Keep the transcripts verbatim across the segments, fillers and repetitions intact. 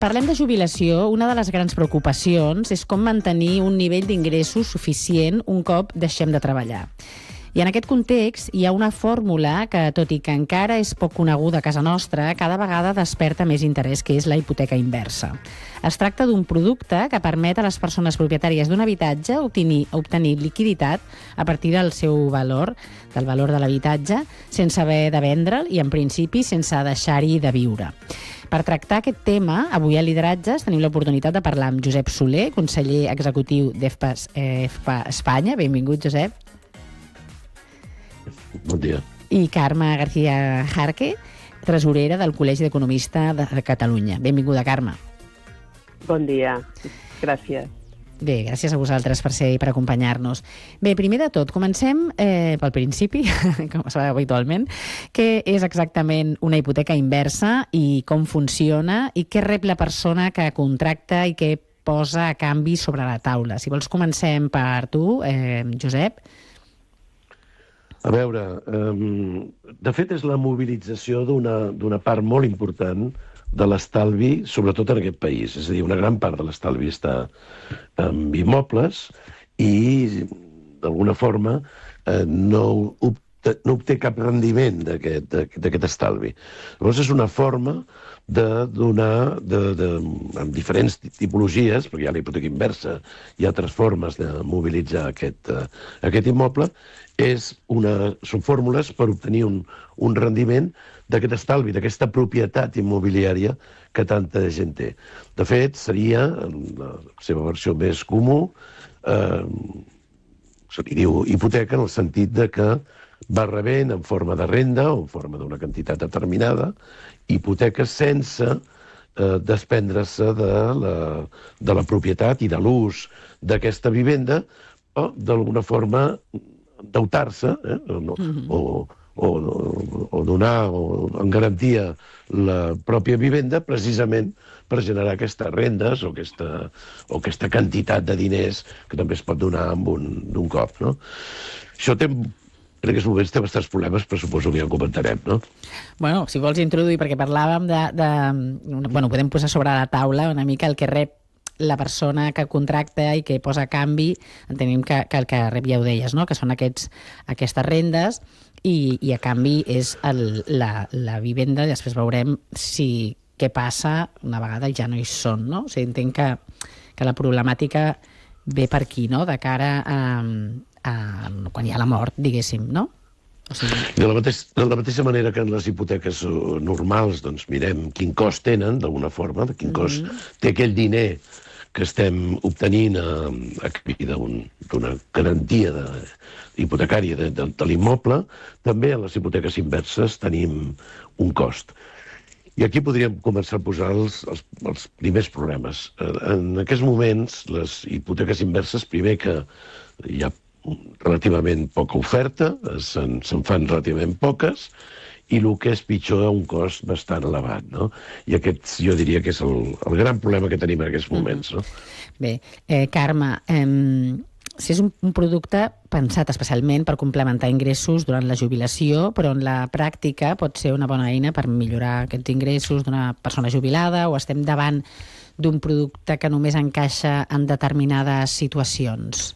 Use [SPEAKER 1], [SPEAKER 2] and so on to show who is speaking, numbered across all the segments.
[SPEAKER 1] Parlem de jubilació. Una de les grans preocupacions és com mantenir un nivell d'ingressos suficient un cop deixem de treballar. I en aquest context hi ha una fórmula que, tot i que encara és poc coneguda a casa nostra, cada vegada desperta més interès, que és la hipoteca inversa. Es tracta d'un producte que permet a les persones propietàries d'un habitatge obtenir, obtenir liquiditat a partir del seu valor, del valor de l'habitatge, sense haver de vendre'l i, en principi, sense deixar-hi de viure. Per tractar aquest tema, avui a Lideratges tenim l'oportunitat de parlar amb Josep Soler, conseller executiu d'E F P A, E F P A Espanya. Benvingut, Josep.
[SPEAKER 2] Bon dia.
[SPEAKER 1] I Carme García Jarque, tresorera del Col·legi d'Economistes de Catalunya. Benvinguda, Carme.
[SPEAKER 3] Bon dia. Gràcies.
[SPEAKER 1] Bé, gràcies a vosaltres per ser i per acompanyar-nos. Bé, primer de tot, comencem eh, pel principi, com es fa habitualment. Què és exactament una hipoteca inversa i com funciona i què rep la persona que contracta i què posa a canvi sobre la taula? Si vols, comencem per tu, eh, Josep.
[SPEAKER 2] A veure, um, de fet és la mobilització d'una d'una part molt important de l'estalvi, sobretot en aquest país. És a dir, una gran part de l'estalvi està en immobles i, d'alguna forma, eh, no, obté, no obté cap rendiment d'aquest d'aquest estalvi. Llavors és una forma de donar, de, de, amb diferents tipologies, perquè hi ha la hipoteca inversa i altres formes de mobilitzar aquest, uh, aquest immoble, és una, són fórmules per obtenir un, un rendiment d'aquest estalvi, d'aquesta propietat immobiliària que tanta gent té. De fet, seria, en la seva versió més comú, eh, se li diu hipoteca en el sentit de que va rebent en forma de renda o en forma d'una quantitat determinada, hipoteca sense eh, desprendre-se de, la, de la propietat i de l'ús d'aquesta vivenda, o d'alguna forma endeutar-se, eh, o, o, o, o donar o en garantia la pròpia vivenda precisament per generar aquestes rendes o aquesta, o aquesta quantitat de diners que també es pot donar amb un, d'un cop, no? Això té... En aquests moments té bastants problemes, però suposo que ja en comentarem, no?
[SPEAKER 1] Bueno, si vols introduir, perquè parlàvem de... de bueno, podem posar sobre la taula una mica el que rep la persona que contracta i que posa a canvi, entenem que, que el que rep ja ho deies, no? Que són aquests, aquestes rendes i, i a canvi és el, la, la vivenda, i després veurem si què passa una vegada ja no hi són, no? O sigui, entenc que, que la problemàtica ve per aquí, no? De cara a... Uh, quan hi ha la mort, diguéssim, no? O sigui...
[SPEAKER 2] De la, mateix, de la mateixa manera que en les hipoteques normals doncs mirem quin cost tenen, d'alguna forma, de quin mm-hmm. cost té aquell diner que estem obtenint a, a canvi d'una garantia de, hipotecària de, de, de l'immoble, també en les hipoteques inverses tenim un cost. I aquí podríem començar a posar els, els, els primers problemes. En aquests moments, les hipoteques inverses, primer que hi ha relativament poca oferta, se'n se fan relativament poques, i el que és pitjor, un cost bastant elevat, no? I aquest jo diria que és el, el gran problema que tenim en aquests moments, no?
[SPEAKER 1] Bé, eh, Carme, eh, si és un, un producte pensat especialment per complementar ingressos durant la jubilació, però en la pràctica pot ser una bona eina per millorar aquests ingressos d'una persona jubilada, o estem davant d'un producte que només encaixa en determinades situacions?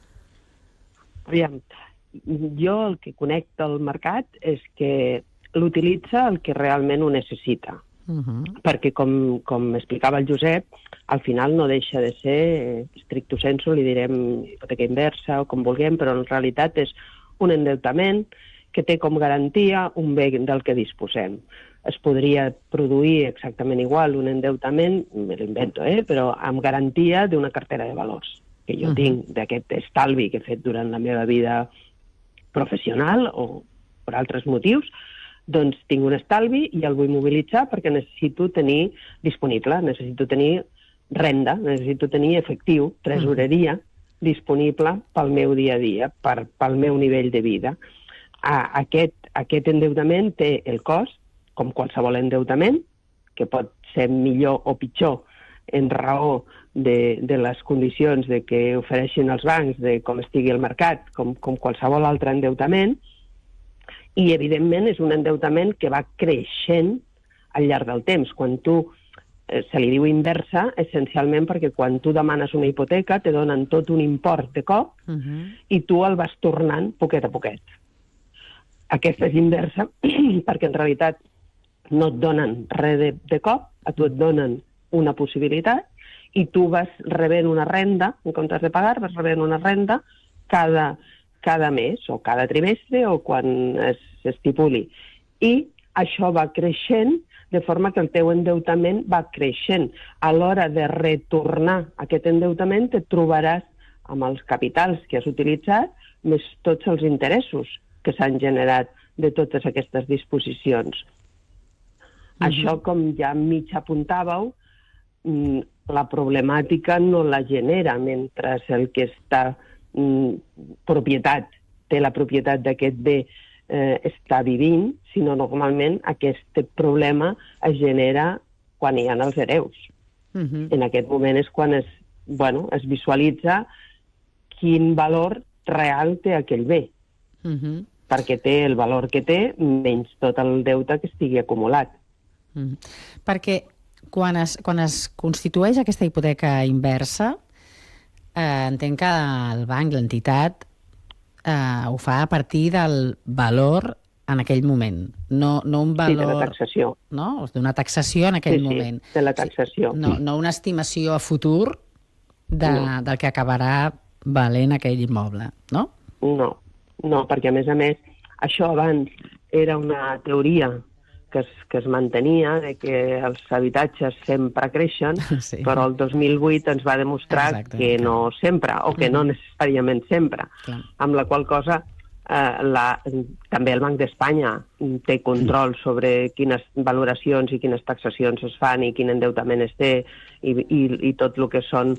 [SPEAKER 3] Aviam, jo el que conec del mercat és que l'utilitza el que realment ho necessita. Uh-huh. Perquè, com, com explicava el Josep, al final no deixa de ser, stricto sensu, li direm hipoteca inversa o com vulguem, però en realitat és un endeutament que té com garantia un bé del que disposem. Es podria produir exactament igual un endeutament, me l'invento, eh? Però amb garantia d'una cartera de valors que jo uh-huh. tinc d'aquest estalvi que he fet durant la meva vida professional o per altres motius, doncs tinc un estalvi i el vull mobilitzar perquè necessito tenir disponible, necessito tenir renda, necessito tenir efectiu, tresoreria disponible pel meu dia a dia, per, pel meu nivell de vida. A, aquest, aquest endeutament té el cost, com qualsevol endeutament, que pot ser millor o pitjor en raó de, de les condicions de que ofereixin els bancs, de com estigui el mercat, com, com qualsevol altre endeutament, i evidentment és un endeutament que va creixent al llarg del temps. Quan tu se li diu inversa essencialment perquè quan tu demanes una hipoteca te donen tot un import de cop uh-huh. i tu el vas tornant poquet a poquet. Aquesta és inversa perquè en realitat no et donen res de, de cop, a tu et donen una possibilitat i tu vas rebent una renda, en comptes de pagar, vas rebent una renda cada, cada mes o cada trimestre o quan es estipuli. I això va creixent de forma que el teu endeutament va creixent. A l'hora de retornar aquest endeutament et trobaràs amb els capitals que has utilitzat més tots els interessos que s'han generat de totes aquestes disposicions. Uh-huh. Això, com ja mig apuntàveu, la problemàtica no la genera mentre el que està mm, propietat, té la propietat d'aquest bé, eh, està vivint, sinó normalment aquest problema es genera quan hi ha els hereus. Uh-huh. En aquest moment és quan es, bueno, es visualitza quin valor real té aquell bé. Uh-huh. Perquè té el valor que té menys tot el deute que estigui acumulat.
[SPEAKER 1] Uh-huh. Perquè quan es, quan es constitueix aquesta hipoteca inversa, eh, entenc que el banc, l'entitat, eh, ho fa a partir del valor en aquell moment, no, no un valor...
[SPEAKER 3] Sí, de la taxació.
[SPEAKER 1] No? D'una taxació en aquell
[SPEAKER 3] sí,
[SPEAKER 1] moment.
[SPEAKER 3] Sí, de la taxació.
[SPEAKER 1] Sí, no, no una estimació a futur de, no. del que acabarà valent aquell immoble, no?
[SPEAKER 3] No, no, perquè a més a més, això abans era una teoria que es, que es mantenia, de que els habitatges sempre creixen, sí. però el dos mil vuit ens va demostrar Exacte, que clar. no sempre, o que no necessàriament sempre. Clar. Amb la qual cosa eh, la, també el Banc d'Espanya té control sobre quines valoracions i quines taxacions es fan i quin endeutament es té i, i, i tot el que són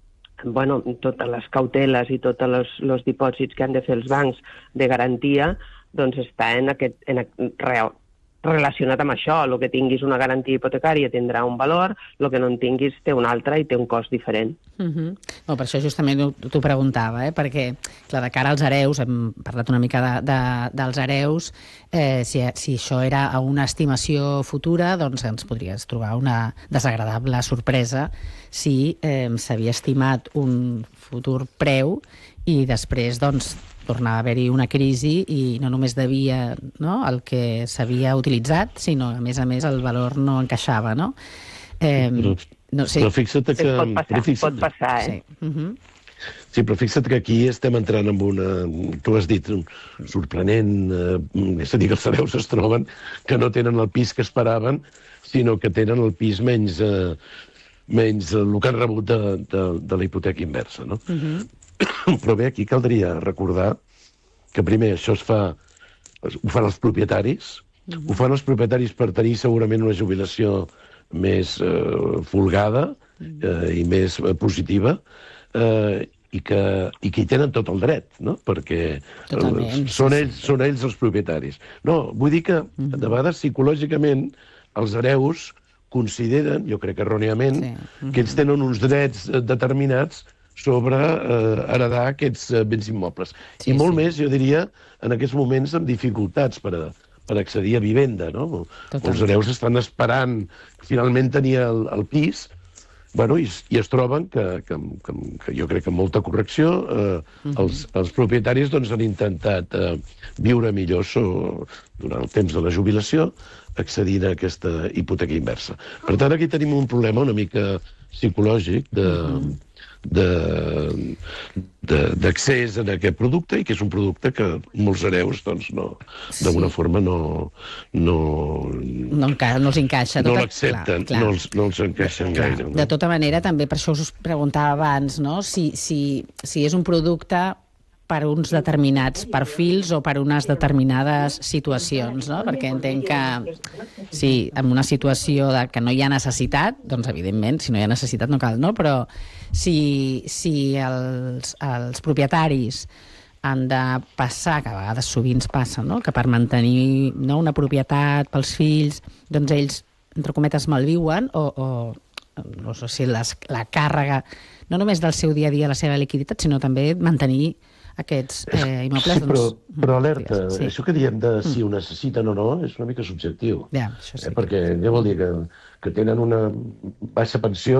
[SPEAKER 3] bueno, totes les cauteles i tots els, els dipòsits que han de fer els bancs de garantia, doncs està en aquest, en, real, relacionat amb això. El que tinguis una garantia hipotecària tindrà un valor, el que no en tinguis té un altre i té un cost diferent.
[SPEAKER 1] Uh-huh. No, per això justament t'ho preguntava, eh? Perquè, clar, de cara als hereus, hem parlat una mica de, de, dels hereus, eh, si, si això era a una estimació futura, doncs ens podries trobar una desagradable sorpresa si eh, s'havia estimat un futur preu i després, doncs, tornava a haver-hi una crisi i no només devia, no, el que s'havia utilitzat, sinó, a més a més, el valor no encaixava, no? Eh,
[SPEAKER 2] però,
[SPEAKER 1] no sé.
[SPEAKER 2] Però fixa't que...
[SPEAKER 3] Pot passar,
[SPEAKER 2] fixa't,
[SPEAKER 3] pot passar, eh?
[SPEAKER 1] Sí. Uh-huh.
[SPEAKER 2] Sí, però fixa't que aquí estem entrant en una... Tu has dit, un sorprenent... Eh, és a dir, que els hereus es troben que no tenen el pis que esperaven, sinó que tenen el pis menys, eh, menys el que han rebut de, de, de la hipoteca inversa, no? Uh-huh. Però bé, aquí caldria recordar que primer això es fa, ho fan els propietaris, uh-huh. ho fan els propietaris per tenir segurament una jubilació més eh, folgada eh, i més eh, positiva, eh, i, que, i que hi tenen tot el dret, no? Perquè Totalment, són, ells, sí, sí. són ells els propietaris. No, vull dir que, uh-huh. de vegades, psicològicament, els hereus consideren, jo crec erròniament, sí. uh-huh. que ells tenen uns drets determinats sobre eh, heredar aquests eh, béns immobles. Sí, I molt sí. més, jo diria, en aquests moments amb dificultats per, a, per accedir a vivenda, no? Totalment. Els hereus estan esperant finalment tenir el, el pis, bueno, i, i es troben que, que, que, que jo crec que amb molta correcció eh, uh-huh. els, els propietaris doncs, han intentat eh, viure millor so, durant el temps de la jubilació, accedint a aquesta hipoteca inversa. Per tant, aquí tenim un problema una mica psicològic de... Uh-huh. d'accés a aquest producte i que és un producte que molts hereus doncs no, d'alguna sí. forma no no,
[SPEAKER 1] no, enca no els encaixa
[SPEAKER 2] no l'accepten, no, els, no els encaixen clar. gaire. No?
[SPEAKER 1] De tota manera, també per això us preguntava abans, no? si, si, si és un producte per uns determinats perfils o per unes determinades situacions, no? Perquè entenc que sí, en una situació de que no hi ha necessitat, doncs evidentment, si no hi ha necessitat no cal, no? Però si, si els, els propietaris han de passar, que a vegades sovint passa, no? Que per mantenir no, una propietat pels fills, doncs ells, entre cometes, malviuen o, o no sé si les, la càrrega, no només del seu dia a dia, la seva liquiditat, sinó també mantenir aquests eh, immobles...
[SPEAKER 2] Sí, però,
[SPEAKER 1] doncs,
[SPEAKER 2] però alerta,
[SPEAKER 1] sí.
[SPEAKER 2] això que diem de si ho necessiten o no és una mica subjectiu.
[SPEAKER 1] Ja, això sí.
[SPEAKER 2] Eh, perquè què vol dir? Que, que tenen una baixa pensió